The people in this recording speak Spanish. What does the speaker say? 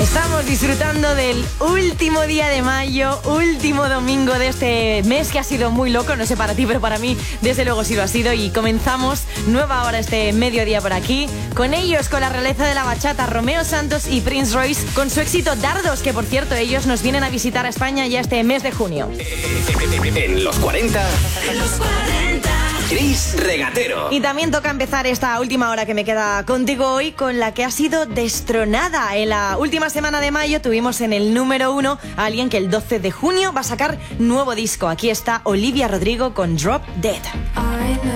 Estamos disfrutando del último día de mayo, último domingo de este mes que ha sido muy loco, no sé para ti, pero para mí desde luego sí lo ha sido, y comenzamos nueva hora este mediodía por aquí, con ellos, con la realeza de la bachata, Romeo Santos y Prince Royce, con su éxito Dardos, que por cierto ellos nos vienen a visitar a España ya este mes de junio. En los 40. Chris Regatero. Y también toca empezar esta última hora que me queda contigo hoy con la que ha sido destronada. En la última semana de mayo tuvimos en el número 1 a alguien que el 12 de junio va a sacar nuevo disco. Aquí está Olivia Rodrigo con Drop Dead.